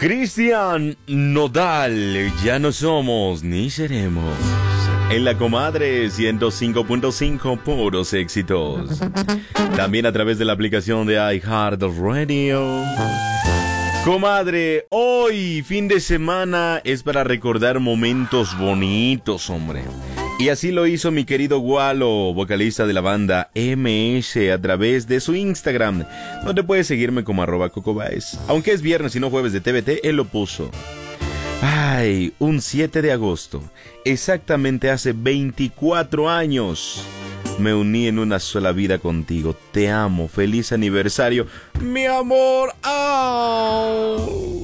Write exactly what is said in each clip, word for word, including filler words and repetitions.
Cristian Nodal, ya no somos ni seremos. En la comadre ciento cinco punto cinco, puros éxitos. También a través de la aplicación de iHeartRadio. Comadre, hoy, fin de semana, es para recordar momentos bonitos, hombre. Y así lo hizo mi querido Gualo, vocalista de la banda M S, a través de su Instagram, donde puedes seguirme como arroba cocobaes. Aunque es viernes y no jueves de T V T, él lo puso. Ay, un siete de agosto, exactamente hace veinticuatro años, me uní en una sola vida contigo. Te amo, feliz aniversario, mi amor. ¡Oh!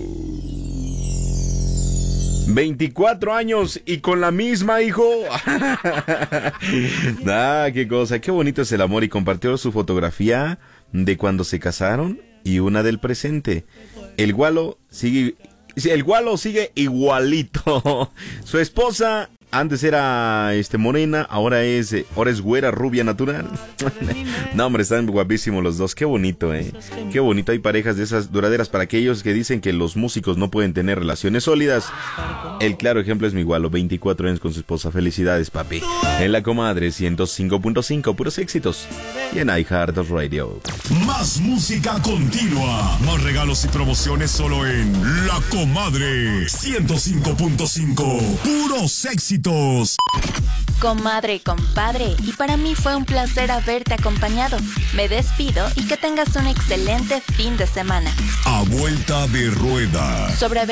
veinticuatro años y con la misma, hijo. Ah, qué cosa, qué bonito es el amor. Y compartió su fotografía de cuando se casaron y una del presente. El Gualo sigue, el Gualo sigue igualito. Su esposa antes era este morena, ahora es ahora es güera, rubia natural. No, hombre, están guapísimos los dos. Qué bonito, eh. Qué bonito. Hay parejas de esas duraderas. Para aquellos que dicen que los músicos no pueden tener relaciones sólidas, el claro ejemplo es mi Gualo, veinticuatro años con su esposa. Felicidades, papi. En la comadre ciento cinco punto cinco, puros éxitos. Y en iHeartRadio. Más música continua, más regalos y promociones solo en La Comadre ciento cinco punto cinco, puros éxitos. Comadre y compadre, y para mí fue un placer haberte acompañado. Me despido y que tengas un excelente fin de semana. A vuelta de rueda. Sobre